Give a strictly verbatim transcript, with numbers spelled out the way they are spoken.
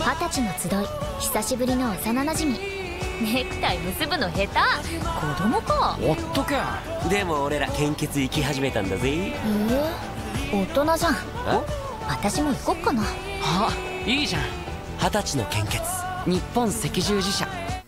二十歳の集い、久しぶりの幼なじみ。ネクタイ結ぶの下手。子供か。 おっとけ。 でも俺ら献血行き始めたんだぜ。 ええー、大人じゃん。 あ私も行こっかな。 あ、いいじゃん。 二十歳の献血。 日本赤十字社